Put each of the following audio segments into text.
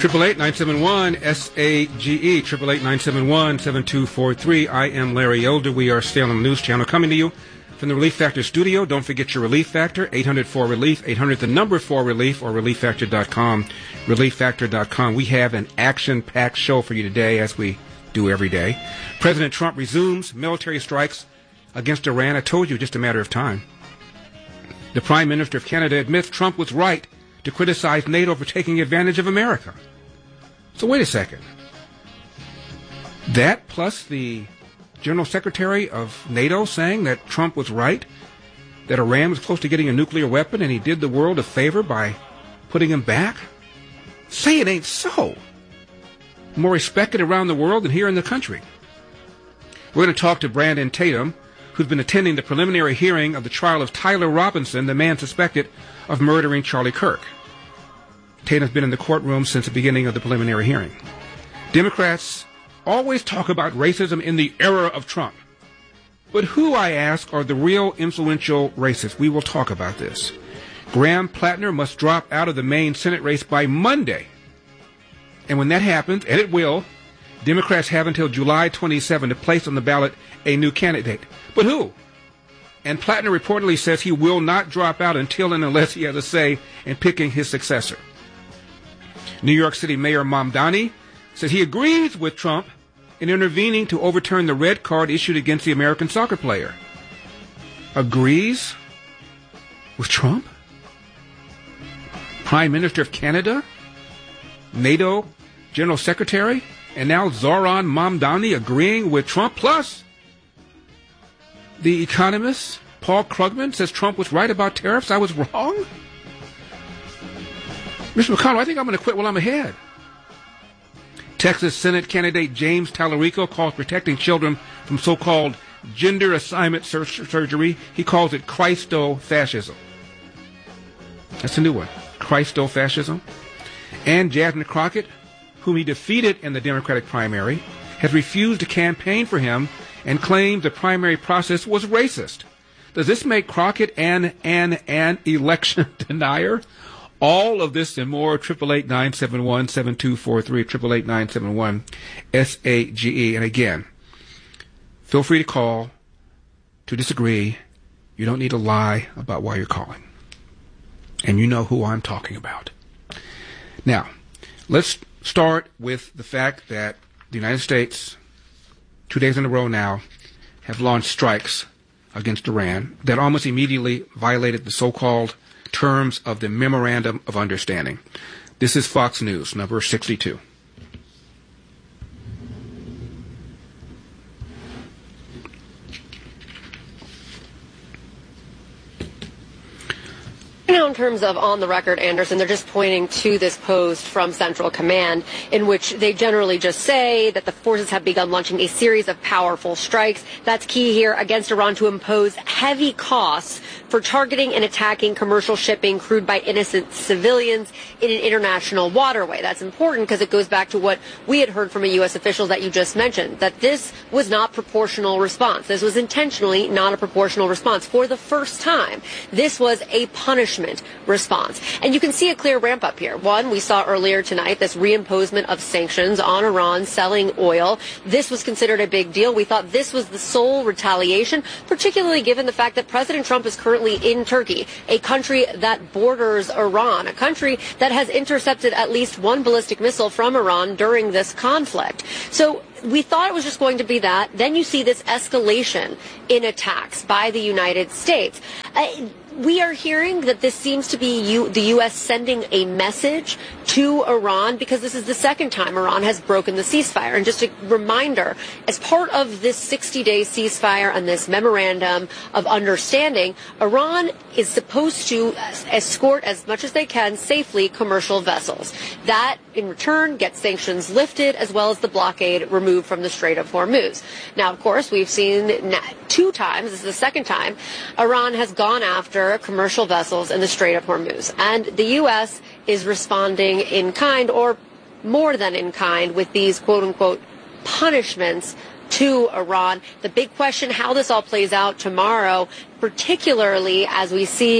888-971-SAGE, 888-971-7243. I am Larry Elder. We are still on the News Channel coming to you from the Relief Factor studio. Don't forget your Relief Factor, 800-4RELIEF, 800-4RELIEF, or ReliefFactor.com, ReliefFactor.com. We have an action-packed show for you today, as we do every day. President Trump resumes military strikes against Iran. I told you, just a matter of time. The Prime Minister of Canada admits Trump was right to criticize NATO for taking advantage of America. So wait a second. That plus the General Secretary of NATO saying that Trump was right, that Iran was close to getting a nuclear weapon and he did the world a favor by putting him back? Say it ain't so. More respected around the world than here in the country. We're going to talk to Brandon Tatum, who's been attending the preliminary hearing of the trial of Tyler Robinson, the man suspected of murdering Charlie Kirk. Tatum's been in the courtroom since the beginning of the preliminary hearing. Democrats always talk about racism in the era of Trump. But who, I ask, are the real influential racists? We will talk about this. Graham Plattner must drop out of the Maine Senate race by Monday. And when that happens, and it will, Democrats have until July 27 to place on the ballot a new candidate. But who? And Plattner reportedly says he will not drop out until and unless he has a say in picking his successor. New York City Mayor Mamdani says he agrees with Trump in intervening to overturn the red card issued against the American soccer player. Agrees with Trump? Prime Minister of Canada? NATO General Secretary? And now Zoran Mamdani agreeing with Trump? Plus, the economist Paul Krugman says Trump was right about tariffs. I was wrong? Mr. McConnell, I think I'm going to quit while I'm ahead. Texas Senate candidate James Tallarico calls protecting children from so-called gender assignment surgery. He calls it Christo-fascism. That's a new one. Christo-fascism. And Jasmine Crockett, whom he defeated in the Democratic primary, has refused to campaign for him and claims the primary process was racist. Does this make Crockett an election denier? All of this and more, 888-971-7243, 888-971-SAGE. And again, feel free to call to disagree. You don't need to lie about why you're calling. And you know who I'm talking about. Now, let's start with the fact that the United States, 2 days in a row now, have launched strikes against Iran that almost immediately violated the so-called terms of the Memorandum of Understanding. This is Fox News, number 62. Now, in terms of on the record, Anderson, they're just pointing to this post from Central Command in which they generally just say that the forces have begun launching a series of powerful strikes. That's key here against Iran to impose heavy costs for targeting and attacking commercial shipping crewed by innocent civilians in an international waterway. That's important because it goes back to what we had heard from a U.S. official that you just mentioned, that this was not proportional response. This was intentionally not a proportional response. For the first time, this was a punishment response. And you can see a clear ramp up here. One, we saw earlier tonight this reimposement of sanctions on Iran selling oil. This was considered a big deal. We thought this was the sole retaliation, particularly given the fact that President Trump is currently in Turkey, a country that borders Iran, a country that has intercepted at least one ballistic missile from Iran during this conflict. So we thought it was just going to be that. Then you see this escalation in attacks by the United States. We are hearing that this seems to be the U.S. sending a message to Iran because this is the second time Iran has broken the ceasefire. And just a reminder, as part of this 60-day ceasefire and this memorandum of understanding, Iran is supposed to escort as much as they can safely commercial vessels. That, in return, gets sanctions lifted as well as the blockade removed from the Strait of Hormuz. Now, of course, we've seen 2 times, this is the second time, Iran has gone after commercial vessels in the Strait of Hormuz. And the U.S. is responding in kind, or more than in kind, with these quote-unquote punishments to Iran. The big question, how this all plays out tomorrow, particularly as we see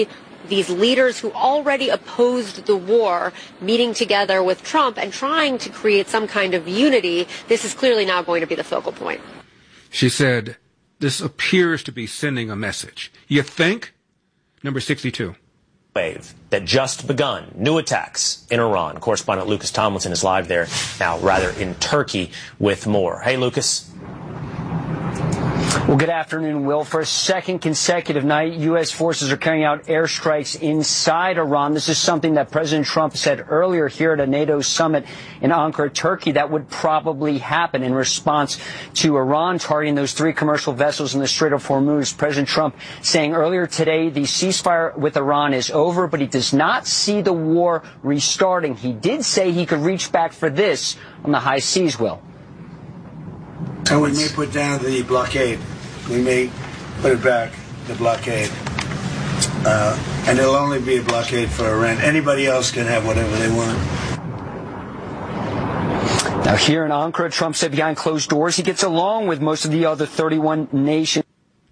these leaders who already opposed the war meeting together with Trump and trying to create some kind of unity. This is clearly now going to be the focal point. She said, this appears to be sending a message. You think? Number 62. Wave that just begun. New attacks in Iran. Correspondent Lucas Tomlinson is live there now, rather in Turkey, with more. Hey, Lucas. Well, good afternoon, Will. For a second consecutive night, U.S. forces are carrying out airstrikes inside Iran. This is something that President Trump said earlier here at a NATO summit in Ankara, Turkey, that would probably happen in response to Iran targeting those 3 commercial vessels in the Strait of Hormuz. President Trump saying earlier today the ceasefire with Iran is over, but he does not see the war restarting. He did say he could reach back for this on the high seas, Will. And we may put down the blockade. We may put it back, the blockade. And it'll only be a blockade for Iran. Anybody else can have whatever they want. Now, here in Ankara, Trump said behind closed doors he gets along with most of the other 31 nations.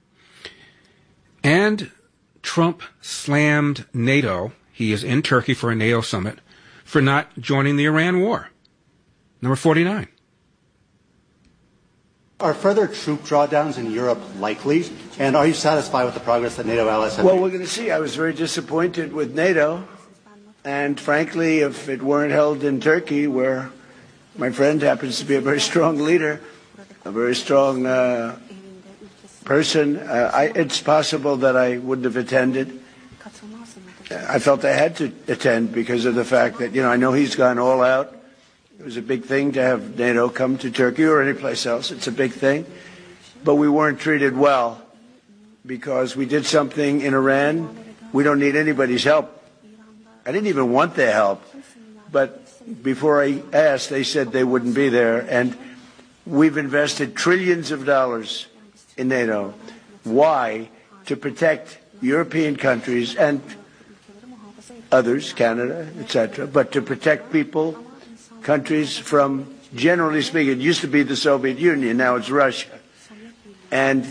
And Trump slammed NATO. He is in Turkey for a NATO summit for not joining the Iran war. Number 49. Are further troop drawdowns in Europe likely? And are you satisfied with the progress that NATO allies have made? Well, we're going to see. I was very disappointed with NATO. And frankly, if it weren't held in Turkey, where my friend happens to be a very strong leader, a very strong person, it's possible that I wouldn't have attended. I felt I had to attend because of the fact that, I know he's gone all out. It was a big thing to have NATO come to Turkey or any place else. It's a big thing. But we weren't treated well because we did something in Iran. We don't need anybody's help. I didn't even want their help. But before I asked, they said they wouldn't be there. And we've invested trillions of dollars in NATO. Why? To protect European countries and others, Canada, etc., but to protect people, countries from, generally speaking, it used to be the Soviet Union, now it's Russia. And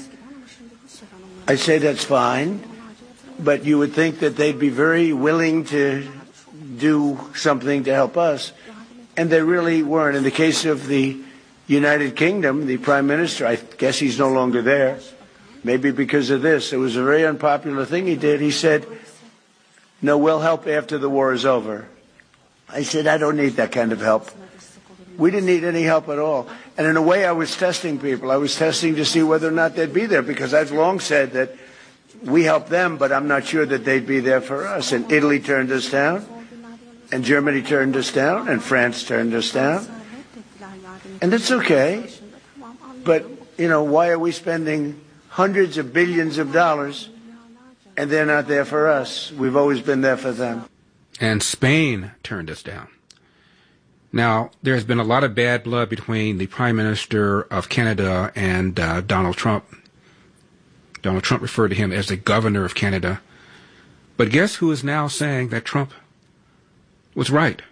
I say that's fine, but you would think that they'd be very willing to do something to help us. And they really weren't. In the case of the United Kingdom, the Prime Minister, I guess he's no longer there, maybe because of this. It was a very unpopular thing he did. He said, no, we'll help after the war is over. I said, I don't need that kind of help. We didn't need any help at all. And in a way, I was testing people. I was testing to see whether or not they'd be there, because I've long said that we help them, but I'm not sure that they'd be there for us. And Italy turned us down, and Germany turned us down, and France turned us down. And it's okay. But, why are we spending hundreds of billions of dollars and they're not there for us? We've always been there for them. And Spain turned us down. Now, there's been a lot of bad blood between the Prime Minister of Canada and Donald Trump. Donald Trump referred to him as the governor of Canada. But guess who is now saying that Trump was right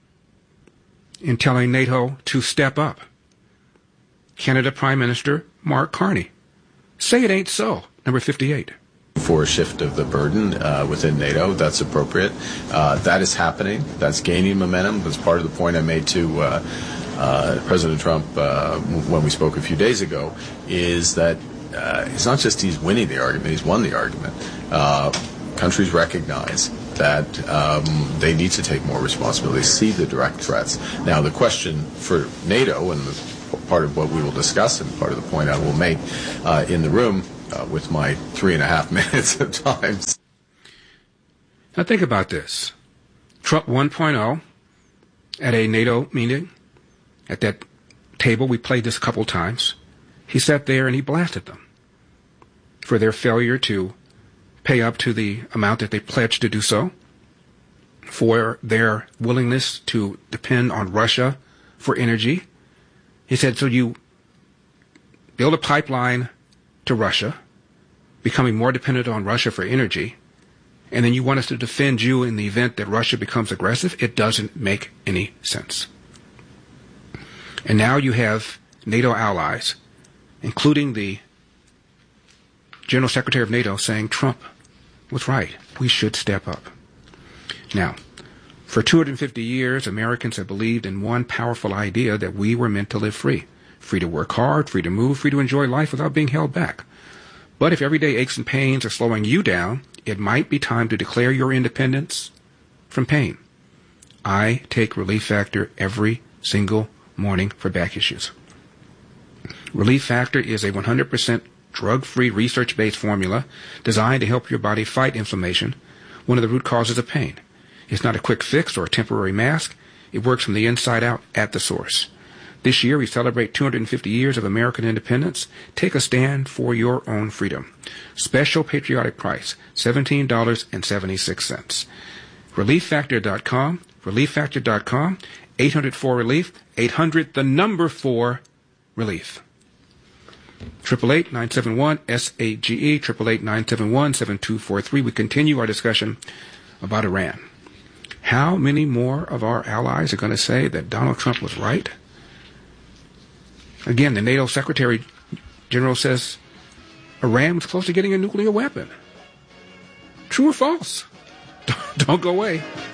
in telling NATO to step up? Canada Prime Minister Mark Carney. Say it ain't so. Number 58. For a shift of the burden within NATO, that's appropriate. That is happening. That's gaining momentum. That's part of the point I made to President Trump when we spoke a few days ago, is that it's not just he's winning the argument, he's won the argument. Countries recognize that they need to take more responsibility, see the direct threats. Now, the question for NATO, and part of what we will discuss and part of the point I will make in the room, with my 3.5 minutes of time. Now think about this. Trump 1.0 at a NATO meeting, at that table, we played this a couple times. He sat there and he blasted them for their failure to pay up to the amount that they pledged to do so, for their willingness to depend on Russia for energy. He said, so you build a pipeline to Russia, becoming more dependent on Russia for energy, and then you want us to defend you in the event that Russia becomes aggressive? It doesn't make any sense. And now you have NATO allies, including the General Secretary of NATO, saying Trump was right. We should step up. Now, for 250 years, Americans have believed in one powerful idea that we were meant to live free. Free to work hard, free to move, free to enjoy life without being held back. But if everyday aches and pains are slowing you down, it might be time to declare your independence from pain. I take Relief Factor every single morning for back issues. Relief Factor is a 100% drug-free, research-based formula designed to help your body fight inflammation, one of the root causes of pain. It's not a quick fix or a temporary mask. It works from the inside out at the source. This year, we celebrate 250 years of American independence. Take a stand for your own freedom. Special patriotic price, $17.76. ReliefFactor.com, ReliefFactor.com, 800-4RELIEF, 800-4-RELIEF. 888-971-SAGE, 888-971-7243. We continue our discussion about Iran. How many more of our allies are going to say that Donald Trump was right? Again, the NATO Secretary General says Iran was close to getting a nuclear weapon. True or false? Don't go away.